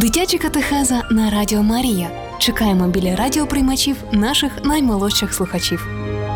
Дитяча катехеза на Радіо Марія. Чекаємо біля радіоприймачів наших наймолодших слухачів.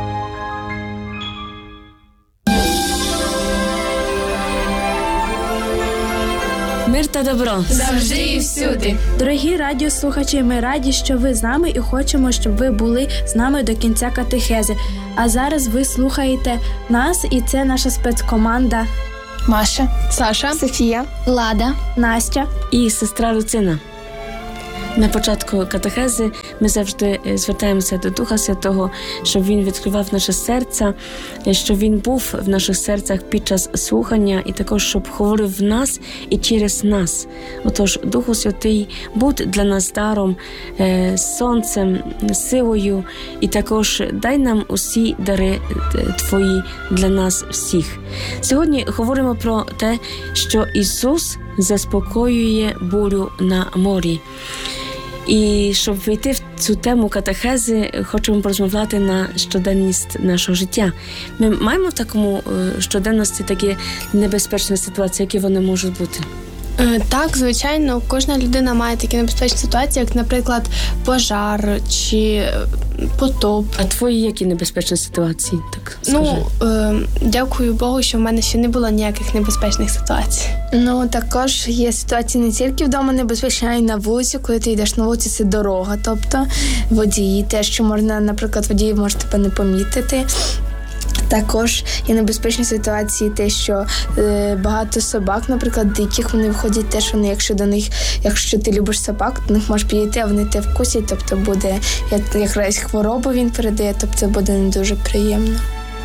Мир та добро. Завжди і всюди. Дорогі радіослухачі, ми раді, що ви з нами і хочемо, щоб ви були з нами до кінця катехези. А зараз ви слухаєте нас, і це наша спецкоманда Маша, Саша, Софія, Лада, Настя і сестра Люцина. На початку катехези ми завжди звертаємося до Духа Святого, щоб Він відкривав наше серце, щоб Він був в наших серцях під час слухання і також, щоб говорив в нас і через нас. Отож, Духу Святий, будь для нас даром, сонцем, силою і також дай нам усі дари Твої для нас всіх. Сьогодні говоримо про те, що Ісус заспокоює бурю на морі. І щоб війти в цю тему катехези, хочемо порозмовляти на щоденність нашого життя. Ми маємо в такому щоденності такі небезпечні ситуації, які вони можуть бути? Так, звичайно, кожна людина має такі небезпечні ситуації, як, наприклад, пожар чи потоп. А твої які небезпечні ситуації? Так, скажи. Дякую Богу, що в мене ще не було ніяких небезпечних ситуацій. Також є ситуації не тільки вдома небезпечні, а й на вулиці, коли ти йдеш на вулиці, це дорога, тобто водії, те, що можна, наприклад, водії може тебе не помітити. Також є небезпечні ситуації, те, що багато собак, наприклад, диких, вони виходять теж, вони, якщо ти любиш собак, до них можеш підійти, а вони тебе вкусять, тобто буде якраз хворобу він передає, тобто буде не дуже приємно.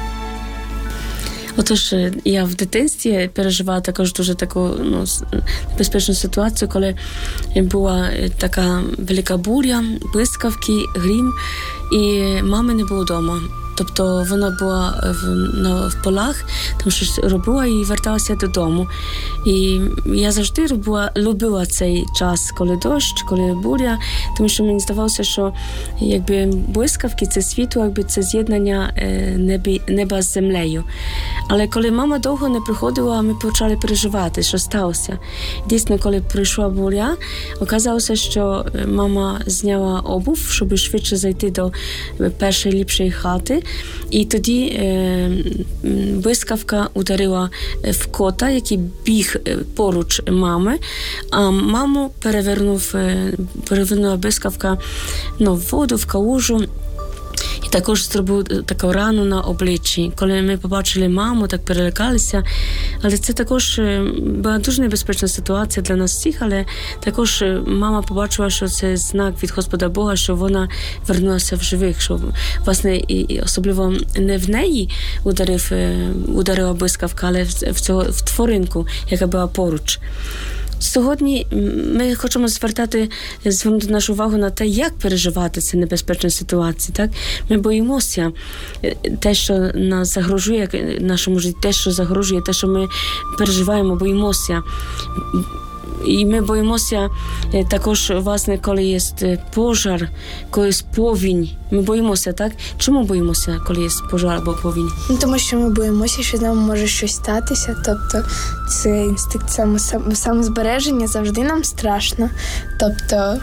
Отож, я в дитинстві переживала також дуже таку небезпечну ситуацію, коли була така велика буря, блискавки, грім, і мами не було вдома. Тобто вона була в полах, там щось робила і верталася додому. І я завжди любила цей час, коли дощ, коли буря, тому що мені здавалося, що якби блискавки, це світло, якби це з'єднання неба з землею. Але коли мама довго не приходила, ми почали переживати, що сталося. Дійсно, коли прийшла буря, оказалося, що мама зняла обув, щоб швидше зайти до першої ліпшої хати. І тоді блискавка ударила в кота, який біг поруч мами, а маму перевернула блискавка в воду, в калюжу. І також зробив таку рану на обличчі. Коли ми побачили маму, так перелякалися. Але це також була дуже небезпечна ситуація для нас всіх, але також мама побачила, що це знак від Господа Бога, що вона вернулася в живих, що, власне, і особливо не в неї ударила блискавка, але в тваринку, яка була поруч. Сьогодні ми хочемо звернути нашу увагу на те, як переживати ці небезпечні ситуації. Так? Ми боїмося те, що нас загрожує нашому житті, те, що загрожує, те, що ми переживаємо, боїмося. І ми боїмося також, власне, коли є пожар, коли є повінь. Ми боїмося, так? Чому боїмося, коли є пожар або повінь? Тому що ми боїмося, що з нами може щось статися. Тобто це інстинкт самозбереження, завжди нам страшно. Тобто...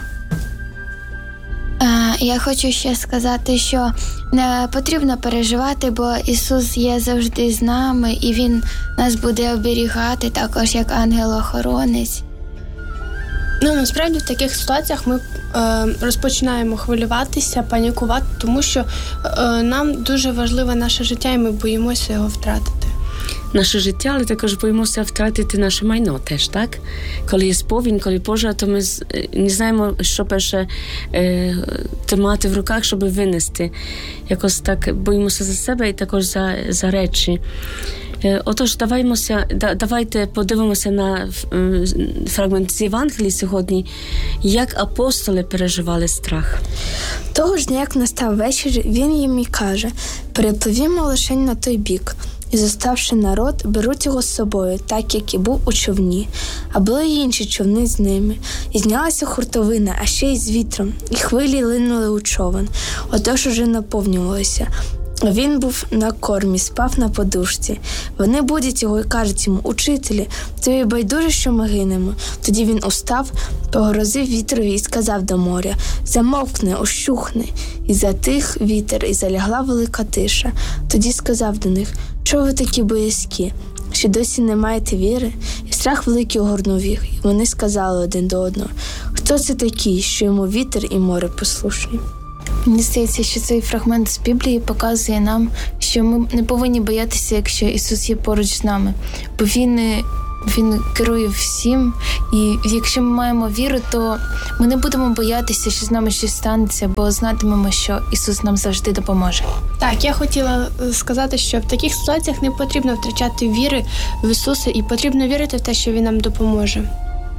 Я хочу ще сказати, що не потрібно переживати, бо Ісус є завжди з нами, і Він нас буде оберігати, також як ангел-охоронець. Насправді в таких ситуаціях ми розпочинаємо хвилюватися, панікувати, тому що нам дуже важливе наше життя, і ми боїмося його втратити. Наше життя, але також боїмося втратити наше майно теж, так? Коли є повінь, коли пожар, то ми не знаємо, що перше тримати в руках, щоб винести. Якось так боїмося за себе і також за речі. Отож, давайте подивимося на фрагмент з Євангелії сьогодні, як апостоли переживали страх. Того ж дня, як настав вечір, він їм і каже: «Перепливімо лишень на той бік». І, зоставши народ, беруть його з собою, так, як і був у човні. А були й інші човни з ними. І знялася хуртовина, а ще й з вітром, і хвилі линули у човен. Отож уже наповнювалося. Він був на кормі, спав на подушці. Вони будять його і кажуть йому: «Учителі, тобі байдуже, що ми гинемо». Тоді він устав, погрозив вітрові і сказав до моря: «Замовкни, ощухни». І затих вітер, і залягла велика тиша. Тоді сказав до них: «Чого ви такі боязкі? Що досі не маєте віри?» І страх великий огорнув їх. І вони сказали один до одного: «Хто це такий, що йому вітер і море послушні?» Мені здається, що цей фрагмент з Біблії показує нам, що ми не повинні боятися, якщо Ісус є поруч з нами, бо Він керує всім, і якщо ми маємо віру, то ми не будемо боятися, що з нами щось станеться, бо знатимемо, що Ісус нам завжди допоможе. Так, я хотіла сказати, що в таких ситуаціях не потрібно втрачати віри в Ісуса і потрібно вірити в те, що Він нам допоможе.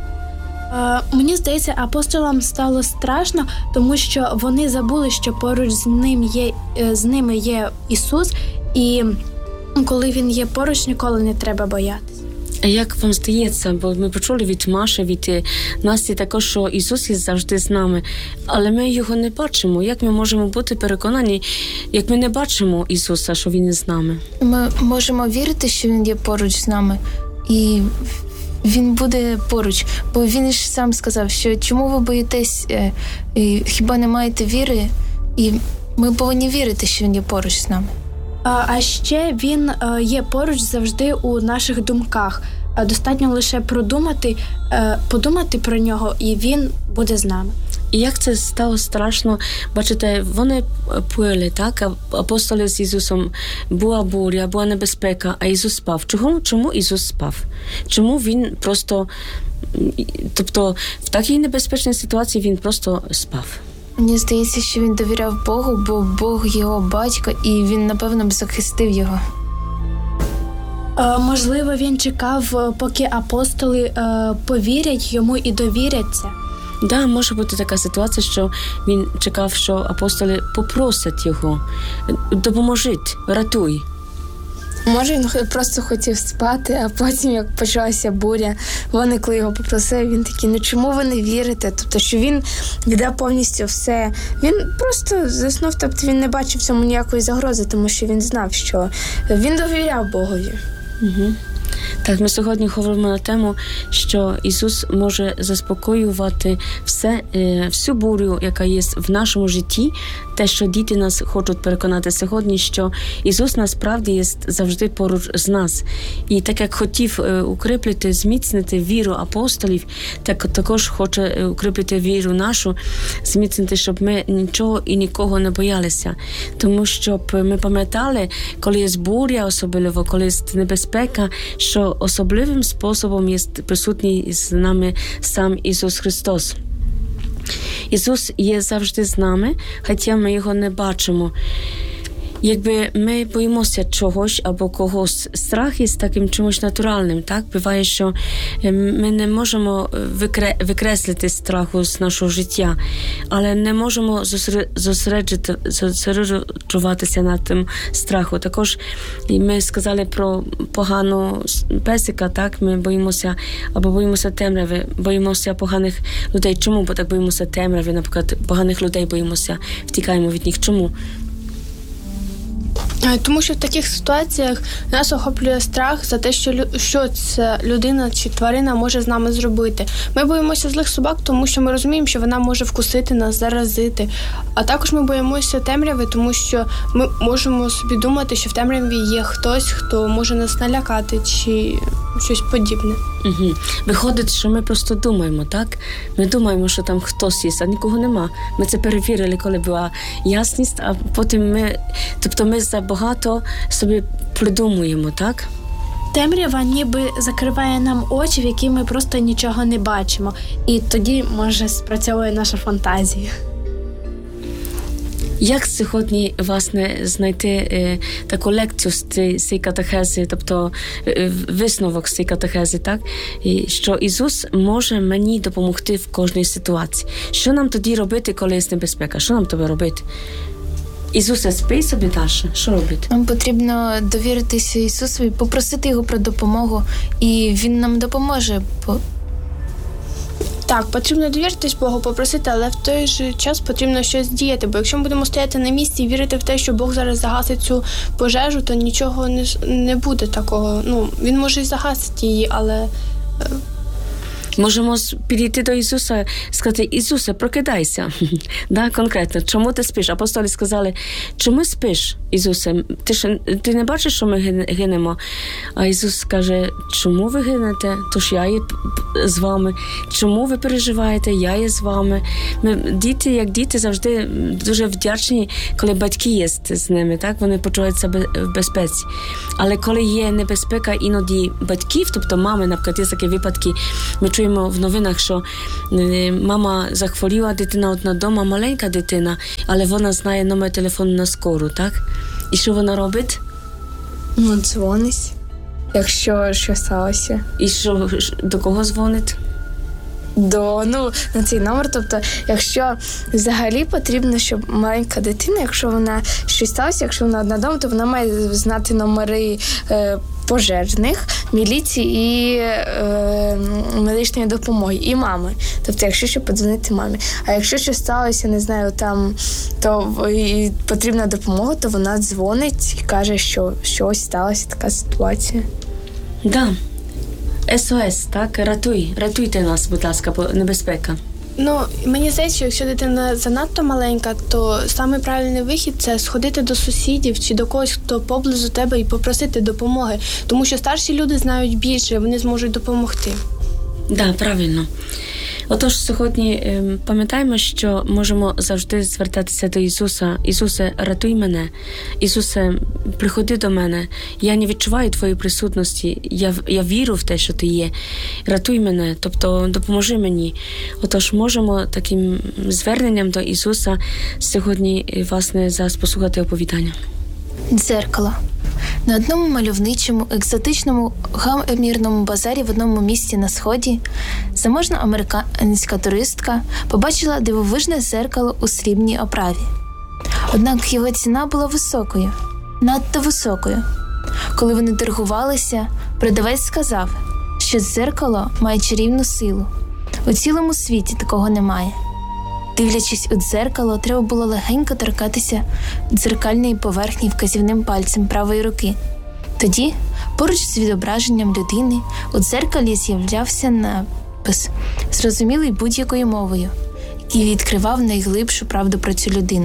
Мені здається, апостолам стало страшно, тому що вони забули, що поруч з ними є Ісус, і коли Він є поруч, ніколи не треба боятися. А як вам здається, бо ми почули від Маші, від Насті також, що Ісус є завжди з нами, але ми його не бачимо. Як ми можемо бути переконані, як ми не бачимо Ісуса, що Він з нами? Ми можемо вірити, що Він є поруч з нами, і Він буде поруч, бо Він ж сам сказав, що чому ви боїтесь, хіба не маєте віри? І ми повинні вірити, що Він є поруч з нами. А ще Він є поруч завжди у наших думках. Достатньо лише подумати про нього, і Він буде з нами. І як це стало страшно, бачите, вони плили, так? Апостоли з Ісусом, була буря, була небезпека, а Ісус спав. Чому Ісус спав? Чому Він просто, тобто в такій небезпечній ситуації Він просто спав? Мені здається, що Він довіряв Богу, бо Бог його батько, і Він, напевно, б захистив його. Можливо, Він чекав, поки апостоли повірять йому і довіряться. Да, може бути така ситуація, що він чекав, що апостоли попросять його: допоможіть, рятуй. Може, він просто хотів спати, а потім, як почалася буря, вони, коли його попросили, він такий: «Ну чому ви не вірите?» Тобто, що він віддав повністю все. Він просто заснув, тобто він не бачив в цьому ніякої загрози, тому що він знав, що він довіряв Богові. Угу. Так, ми сьогодні говоримо на тему, що Ісус може заспокоювати всю бурю, яка є в нашому житті. Те, що діти нас хочуть переконати сьогодні, що Ісус насправді є завжди поруч з нас. І так як хотів укріплити, зміцнити віру апостолів, так також хоче укріплити віру нашу, зміцнити, щоб ми нічого і нікого не боялися. Тому щоб ми пам'ятали, коли є буря особливо, коли є небезпека, що особливим способом є присутній з нами сам Ісус Христос. Ісус є завжди з нами, хоча ми його не бачимо. Якби ми боїмося чогось або когось, страх є таким чимось натуральним, так? Буває, що ми не можемо викреслити страху з нашого життя, але не можемо зосереджуватися на тим страху. Також ми сказали про поганого песика, так? Ми боїмося темряви, боїмося поганих людей. Чому? Бо так боїмося темряви, наприклад, поганих людей боїмося, втікаємо від них. Чому? Тому що в таких ситуаціях нас охоплює страх за те, що ця людина чи тварина може з нами зробити. Ми боїмося злих собак, тому що ми розуміємо, що вона може вкусити нас, заразити. А також ми боїмося темряви, тому що ми можемо собі думати, що в темряві є хтось, хто може нас налякати чи щось подібне. Угу. Виходить, що ми просто думаємо, так? Ми думаємо, що там хтось є, а нікого нема. Ми це перевірили, коли була ясність, а потім ми забагато собі придумуємо, так? Темрява ніби закриває нам очі, в які ми просто нічого не бачимо. І тоді, може, спрацьовує наша фантазія. Як сьогодні, власне, знайти таку лекцію з цієї катехези, тобто висновок з цієї катехези, так? І що Ісус може мені допомогти в кожній ситуації. Що нам тоді робити, коли є небезпека? Що нам тобі робити? Ісусе, спи собі далі. Що робити? Нам потрібно довіритися Ісусу, попросити Його про допомогу, і Він нам допоможе. Так, потрібно довіритись Богу, попросити, але в той же час потрібно щось діяти. Бо якщо ми будемо стояти на місці і вірити в те, що Бог зараз загасить цю пожежу, то нічого не буде такого. Ну, він може і загасити її, але... Можемо підійти до Ісуса і сказати: Ісусе, прокидайся. Да, конкретно, чому ти спиш? Апостоли сказали: чому спиш, Ісусе? Ти не бачиш, що ми гинемо? А Ісус каже: чому ви гинете? Тож я є з вами. Чому ви переживаєте? Я є з вами. Діти, як діти, завжди дуже вдячні, коли батьки є з ними, так? Вони почувають себе в безпеці. Але коли є небезпека іноді батьків, тобто мами, наприклад, є такі випадки, ми чуємо в новинах, що мама захворіла, дитина одна дома, маленька дитина, але вона знає номер телефону на скору, так? І що вона робить? Ну, дзвонить, якщо що сталося. І що, до кого дзвонить? На цей номер, тобто, якщо взагалі потрібно, щоб маленька дитина, якщо вона щось сталося, якщо вона одна дома, то вона має знати номери пожежних, міліції і медичної допомоги, і мами. Тобто, якщо що, подзвонити мамі. А якщо щось сталося, не знаю, там, то і потрібна допомога, то вона дзвонить і каже, що щось сталося, така ситуація. Да. СОС, так? Рятуйте нас, будь ласка, небезпека. Ну, мені здається, якщо дитина занадто маленька, то самий правильний вихід – це сходити до сусідів чи до когось, хто поблизу тебе, і попросити допомоги. Тому що старші люди знають більше, вони зможуть допомогти. Так, правильно. Отож, сьогодні пам'ятаємо, що можемо завжди звертатися до Ісуса. Ісусе, рятуй мене. Ісусе, приходи до мене. Я не відчуваю Твоєї присутності. Я вірю в те, що Ти є. Рятуй мене, тобто допоможи мені. Отож, можемо таким зверненням до Ісуса сьогодні, власне, зараз послухати оповідання. Дзеркало. На одному мальовничому, екзотичному, гамірному базарі в одному місті на Сході заможна американська туристка побачила дивовижне дзеркало у срібній оправі. Однак його ціна була високою, надто високою. Коли вони торгувалися, продавець сказав, що дзеркало має чарівну силу. У цілому світі такого немає. Дивлячись у дзеркало, треба було легенько торкатися дзеркальної поверхні вказівним пальцем правої руки. Тоді, поруч з відображенням людини, у дзеркалі з'являвся напис, зрозумілий будь-якою мовою, який відкривав найглибшу правду про цю людину.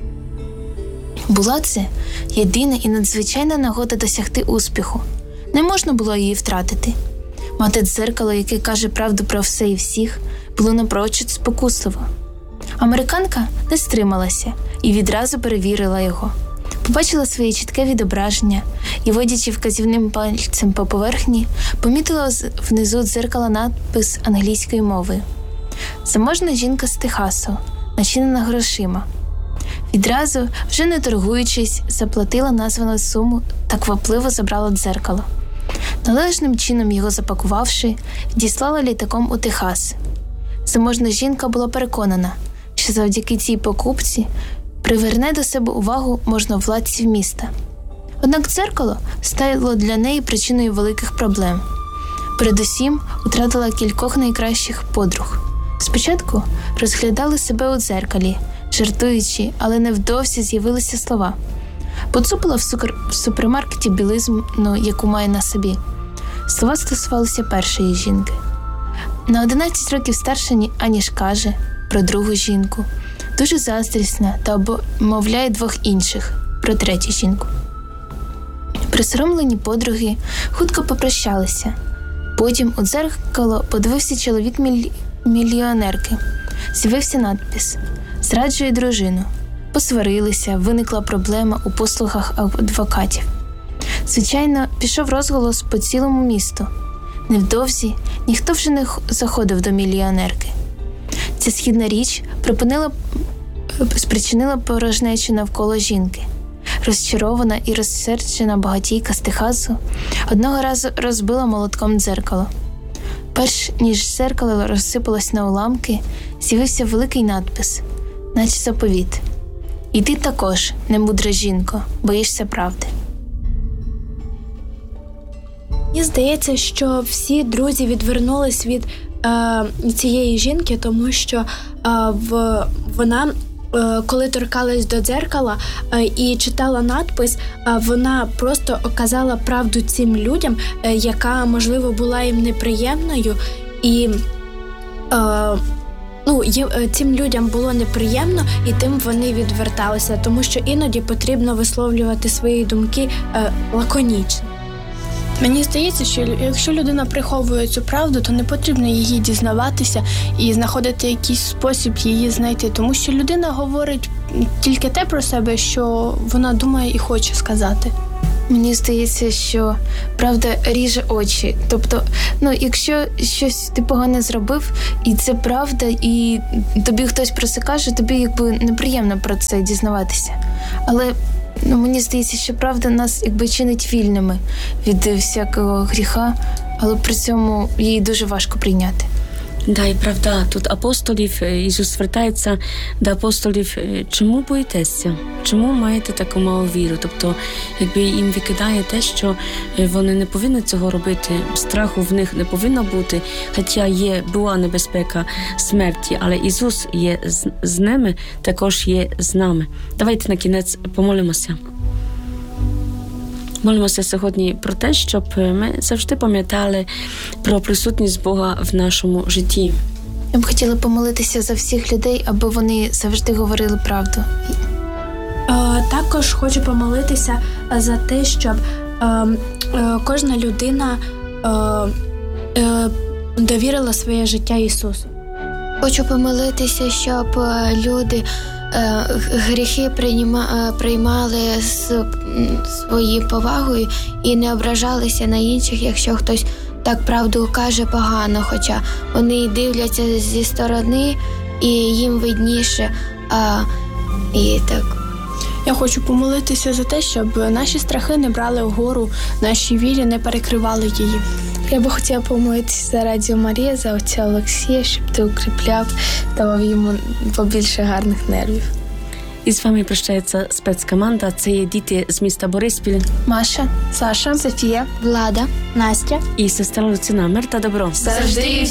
Була це єдина і надзвичайна нагода досягти успіху. Не можна було її втратити. Мати дзеркало, яке каже правду про все і всіх, було напрочуд спокусливо. Американка не стрималася і відразу перевірила його. Побачила своє чітке відображення і, водячи вказівним пальцем по поверхні, помітила внизу дзеркала надпис англійською мовою. Заможна жінка з Техасу, начинена грошима. Відразу, вже не торгуючись, заплатила названу суму та квапливо забрала дзеркало. Належним чином його запакувавши, відіслала літаком у Техас. Заможна жінка була переконана, що завдяки цій покупці приверне до себе увагу можновладців міста. Однак дзеркало стало для неї причиною великих проблем. Передусім, втратила кількох найкращих подруг. Спочатку розглядали себе у дзеркалі, жартуючи, але невдовзі з'явилися слова. Поцупила в супермаркеті білизну, яку має на собі. Слова стосувалися першої жінки. На 11 років старша, аніж каже, про другу жінку. Дуже заздрісна та обмовляє двох інших, про третю жінку. Присоромлені подруги хутко попрощалися. Потім у дзеркало подивився чоловік мільйонерки. З'явився надпис «Зраджує дружину». Посварилися, виникла проблема у послугах адвокатів. Звичайно, пішов розголос по цілому місту. Невдовзі ніхто вже не заходив до мільйонерки. Ця східна річ спричинила порожнечу навколо жінки. Розчарована і розсерджена багатійка з Техасу одного разу розбила молотком дзеркало. Перш ніж дзеркало розсипалось на уламки, з'явився великий надпис, наче заповіт. «І ти також, немудра жінко, боїшся правди». Мені здається, що всі друзі відвернулись від цієї жінки, тому що вона, коли торкалась до дзеркала і читала надпис, вона просто казала правду цим людям, яка, можливо, була їм неприємною, і цим людям було неприємно, і тим вони відверталися, тому що іноді потрібно висловлювати свої думки лаконічно. Мені здається, що якщо людина приховує цю правду, то не потрібно її дізнаватися і знаходити якийсь спосіб її знайти, тому що людина говорить тільки те про себе, що вона думає і хоче сказати. Мені здається, що правда ріже очі. Тобто, якщо щось ти погане зробив, і це правда, і тобі хтось про це каже, тобі якби неприємно про це дізнаватися. Але мені здається, що правда нас якби чинить вільними від всякого гріха, але при цьому її дуже важко прийняти. Да, і правда, тут апостолів, Ісус звертається до апостолів, чому боїтеся? Чому маєте таку малу віру? Тобто, якби їм викидає те, що вони не повинні цього робити, страху в них не повинно бути, хоча була небезпека смерті, але Ісус є з ними, також є з нами. Давайте на кінець помолимося. Молимося сьогодні про те, щоб ми завжди пам'ятали про присутність Бога в нашому житті. Я б хотіла помолитися за всіх людей, аби вони завжди говорили правду. Також хочу помолитися за те, щоб кожна людина довірила своє життя Ісусу. Хочу помолитися, щоб люди гріхи приймали з своєю повагою і не ображалися на інших, якщо хтось так правду каже погано, хоча вони дивляться зі сторони і їм видніше. І так. Я хочу помолитися за те, щоб наші страхи не брали вгору, наші вірі не перекривали її. Я би хотіла помолитися за Радіо Марія, за отця Олексія, щоб ти укріпляв, давав йому побільше гарних нервів. І з вами прощається спецкоманда. Це є діти з міста Бориспіль. Маша, Саша, Софія, Влада, Настя І сестра Луцина. Мир та добро. завжди